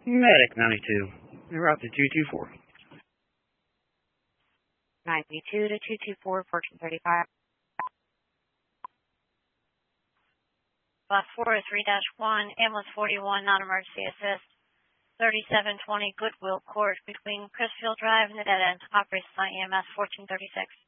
Medic 92. En route to 224. 92 to 224, 1435. Bus 403-1, ambulance 41, non-emergency assist. 3720 Goodwill Court between Chrisfield Drive and the dead end. Operates by EMS 1436.